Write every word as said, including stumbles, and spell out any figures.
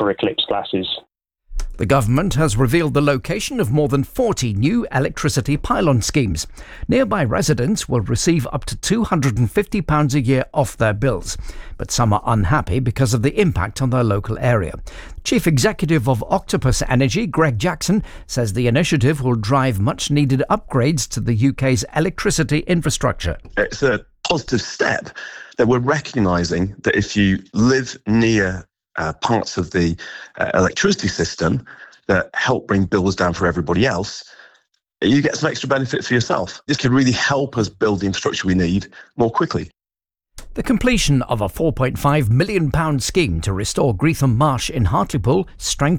for eclipse glasses. The government has revealed the location of more than forty new electricity pylon schemes. Nearby residents will receive up to two hundred fifty pounds a year off their bills, but some are unhappy because of the impact on their local area. Chief Executive of Octopus Energy, Greg Jackson, says the initiative will drive much-needed upgrades to the U K's electricity infrastructure. It's a positive step that we're recognising that if you live near Uh, parts of the uh, electricity system that help bring bills down for everybody else, you get some extra benefit for yourself. This could really help us build the infrastructure we need more quickly. The completion of a four point five million pounds scheme to restore Greetham Marsh in Hartlepool strengthens